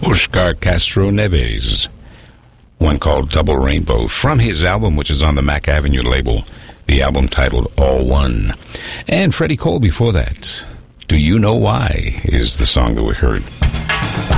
Oscar Castro Neves, one called Double Rainbow, from his album, which is on the Mac Avenue label, the album titled All One. And Freddie Cole before that, Do You Know Why, is the song that we heard.